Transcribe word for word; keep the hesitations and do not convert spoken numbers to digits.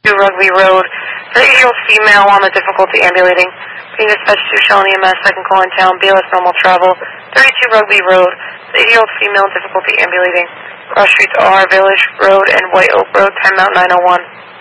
Rugby Road. thirty-year-old female on the difficulty ambulating. Being dispatched to Shelton E M S, second call in town, B L S normal travel. thirty-two Rugby Road. thirty-year-old female difficulty ambulating. Cross streets R, Village Road, and White Oak Road, timeout nine oh one.